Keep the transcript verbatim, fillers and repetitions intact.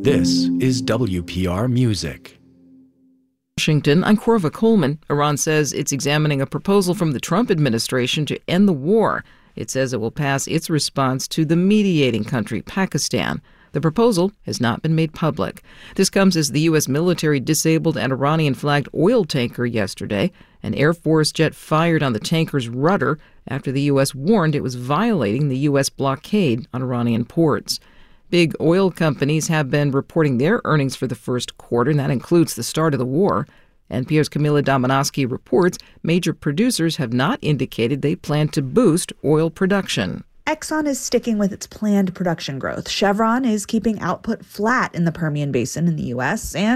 This is W P R Music. Washington, I'm Corva Coleman. Iran says it's examining a proposal from the Trump administration to end the war. It says it will pass its response to the mediating country, Pakistan. The proposal has not been made public. This comes as the U S military disabled an Iranian-flagged oil tanker yesterday. An Air Force jet fired on the tanker's rudder after the U S warned it was violating the U S blockade on Iranian ports. Big oil companies have been reporting their earnings for the first quarter, and that includes the start of the war. N P R's Camila Domonoske reports major producers have not indicated they plan to boost oil production. Exxon is sticking with its planned production growth. Chevron is keeping output flat in the Permian Basin in the U S, and